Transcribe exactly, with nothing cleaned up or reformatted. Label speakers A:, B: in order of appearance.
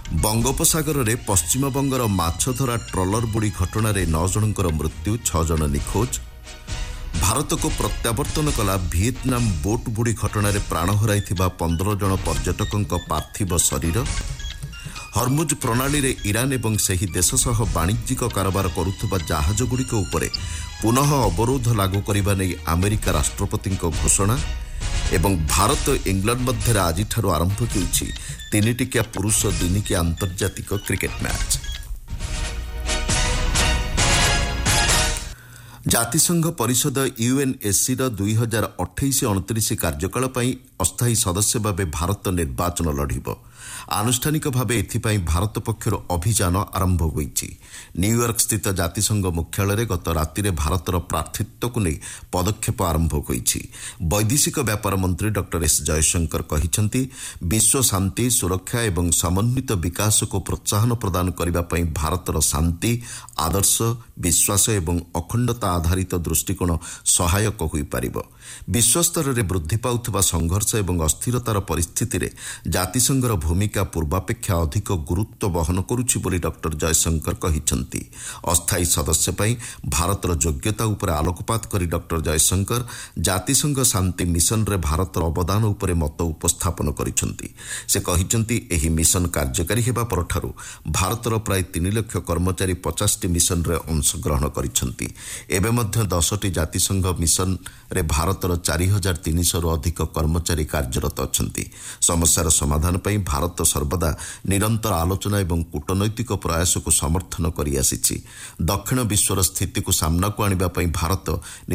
A: ବଙ୍ଗୋପସାଗରରେ ପଶ୍ଚିମବଙ୍ଗର ମାଛଧରା ଟ୍ରଲର ବୁଡ଼ି ଘଟଣାରେ ନଅ ଜଣଙ୍କର ମୃତ୍ୟୁ, ଛଅ ଜଣ ନିଖୋଜ। ଭାରତକୁ ପ୍ରତ୍ୟାବର୍ତ୍ତନ କଲା ଭିଏତନାମ ବୋଟ୍ ବୁଡ଼ି ଘଟଣାରେ ପ୍ରାଣ ହରାଇଥିବା ପନ୍ଦର ଜଣ ପର୍ଯ୍ୟଟକଙ୍କ ପାର୍ଥିବ ଶରୀର। ହର୍ମୁଜ ପ୍ରଣାଳୀରେ ଇରାନ ଏବଂ ସେହି ଦେଶ ସହ ବାଣିଜ୍ୟିକ କାରବାର କରୁଥିବା ଜାହାଜଗୁଡ଼ିକ ଉପରେ ପୁନଃ ଅବରୋଧ ଲାଗୁ କରିବା ନେଇ ଆମେରିକା ରାଷ୍ଟ୍ରପତିଙ୍କ ଘୋଷଣା। ଏବଂ ଭାରତ ଇଂଲଣ୍ଡ ମଧ୍ୟରେ ଆଜିଠାରୁ ଆରମ୍ଭ ହେଉଛି ତିନିଟିକିଆ ପୁରୁଷ ଦିନିକିଆ ଆନ୍ତର୍ଜାତିକ କ୍ରିକେଟ ମ୍ୟାଚ୍। ଜାତିସଂଘ ପରିଷଦ ୟୁଏନ୍ଏସ୍ସିର ଦୁଇ ହଜାର ଅଠେଇଶ ଅଣତିରିଶ କାର୍ଯ୍ୟକାଳ ପାଇଁ ଅସ୍ଥାୟୀ ସଦସ୍ୟ ଭାବେ ଭାରତ ନିର୍ବାଚନ ଲଢ଼ିବ। ଆନୁଷ୍ଠାନିକ ଭାବେ ଏଥିପାଇଁ ଭାରତ ପକ୍ଷରୁ ଅଭିଯାନ ଆରମ୍ଭ ହୋଇଛି। ନ୍ୟୁୟର୍କ ସ୍ଥିତ ଜାତିସଂଘ ମୁଖ୍ୟାଳୟରେ ଗତ ରାତିରେ ଭାରତର ପ୍ରାର୍ଥିତ୍ୱକୁ ନେଇ ପଦକ୍ଷେପ ଆରମ୍ଭ ହୋଇଛି। ବୈଦେଶିକ ବ୍ୟାପାର ମନ୍ତ୍ରୀ ଡକ୍ଟର ଏସ୍ ଜୟଶଙ୍କର କହିଛନ୍ତି, ବିଶ୍ୱ ଶାନ୍ତି, ସୁରକ୍ଷା ଏବଂ ସମନ୍ୱିତ ବିକାଶକୁ ପ୍ରୋତ୍ସାହନ ପ୍ରଦାନ କରିବା ପାଇଁ ଭାରତର ଶାନ୍ତି, ଆଦର୍ଶ, ବିଶ୍ୱାସ ଏବଂ ଅଖଣ୍ଡତା ଆଧାରିତ ଦୃଷ୍ଟିକୋଣ ସହାୟକ ହୋଇପାରିବ। ବିଶ୍ୱସ୍ତରରେ ବୃଦ୍ଧି ପାଉଥିବା ସଂଘର୍ଷ ଏବଂ ଅସ୍ଥିରତାର ପରିସ୍ଥିତିରେ ଜାତିସଂଘର ଭୂମିକା ପୂର୍ବାପେକ୍ଷା ଅଧିକ ଗୁରୁତ୍ୱ ବହନ କରୁଛି ବୋଲି ଡକ୍ଟର ଜୟଶଙ୍କର କହିଛନ୍ତି। ଅସ୍ଥାୟୀ ସଦସ୍ୟ ପାଇଁ ଭାରତର ଯୋଗ୍ୟତା ଉପରେ ଆଲୋକପାତ କରି ଡକ୍ଟର ଜୟଶଙ୍କର ଜାତିସଂଘ ଶାନ୍ତି ମିଶନରେ ଭାରତର ଅବଦାନ ଉପରେ ମତ ଉପସ୍ଥାପନ କରିଛନ୍ତି। ସେ କହିଛନ୍ତି, ଏହି ମିଶନ କାର୍ଯ୍ୟକାରୀ ହେବା ପରଠାରୁ ଭାରତର ପ୍ରାୟ ତିନି ଲକ୍ଷ କର୍ମଚାରୀ ପଚାଶଟି ମିଶନରେ ଅଂଶଗ୍ରହଣ କରିଛନ୍ତି। ଏବେ ମଧ୍ୟ ଦଶଟି ଜାତିସଂଘ ମିଶନରେ ଭାରତର ଚାରି ହଜାର ତିନିଶହରୁ ଅଧିକ କର୍ମଚାରୀ କାର୍ଯ୍ୟରତ ଅଛନ୍ତି। ସମସ୍ୟାର ସମାଧାନ ପାଇଁ ଭାରତ ସର୍ବଦା ନିରନ୍ତର ଆଲୋଚନା ଏବଂ କୂଟନୈତିକ ପ୍ରୟାସକୁ ସମର୍ଥନ କରିଆସିଛି। ଦକ୍ଷିଣ ବିଶ୍ୱର ସ୍ଥିତିକୁ ସାମ୍ନାକୁ ଆଣିବା ପାଇଁ ଭାରତ